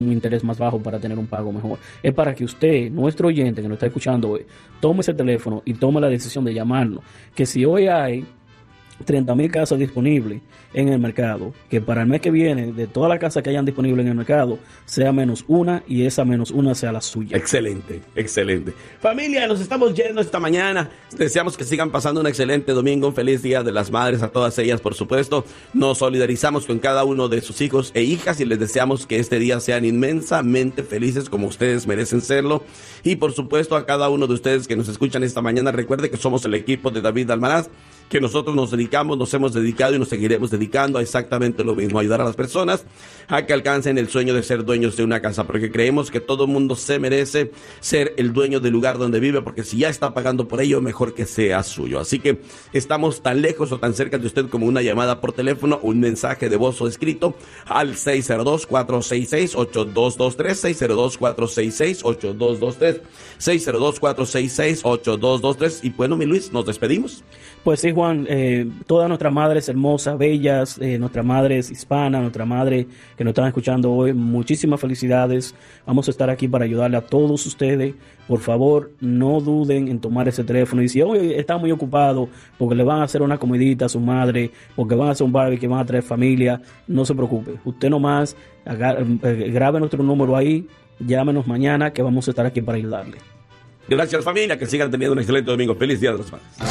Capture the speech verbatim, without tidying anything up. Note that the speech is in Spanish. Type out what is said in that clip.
un interés más bajo para tener un pago mejor. Es para que usted, nuestro oyente que nos está escuchando hoy, tome ese teléfono y tome la decisión de llamarnos. Que si hoy hay treinta mil casas disponibles en el mercado, que para el mes que viene, de todas las casas que hayan disponibles en el mercado, sea menos una y esa menos una sea la suya. Excelente, excelente. Familia, nos estamos yendo esta mañana. Deseamos que sigan pasando un excelente domingo, un feliz Día de las Madres a todas ellas, por supuesto. Nos solidarizamos con cada uno de sus hijos e hijas y les deseamos que este día sean inmensamente felices como ustedes merecen serlo. Y por supuesto a cada uno de ustedes que nos escuchan esta mañana, recuerde que somos el equipo de David Almaraz, que nosotros nos dedicamos, nos hemos dedicado y nos seguiremos dedicando a exactamente lo mismo, ayudar a las personas a que alcancen el sueño de ser dueños de una casa, porque creemos que todo mundo se merece ser el dueño del lugar donde vive, porque si ya está pagando por ello, mejor que sea suyo. Así que estamos tan lejos o tan cerca de usted como una llamada por teléfono, un mensaje de voz o escrito al seis cero dos, cuatro seis seis, ocho dos dos tres, seis cero dos, cuatro seis seis, ocho dos dos tres, seis cero dos, cuatro seis seis, ocho dos dos tres. Y bueno, mi Luis, nos despedimos. Pues sí, Juan, eh, todas nuestras madres hermosas, bellas, eh, nuestras madres hispanas, nuestra madre que nos están escuchando hoy, muchísimas felicidades. Vamos a estar aquí para ayudarle a todos ustedes. Por favor, no duden en tomar ese teléfono. Y si hoy está muy ocupado porque le van a hacer una comidita a su madre, porque van a hacer un barbecue, que van a traer familia, no se preocupe. Usted nomás agar, eh, grabe nuestro número ahí, llámenos mañana que vamos a estar aquí para ayudarle. Gracias, familia, que sigan teniendo un excelente domingo. Feliz Día de las Madres.